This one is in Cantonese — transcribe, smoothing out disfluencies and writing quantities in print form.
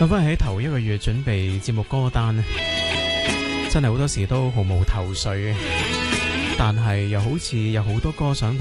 諗翻起頭一個月準備節目歌單呢，真係好多時都毫無頭緒嘅，但係又好似有好多歌想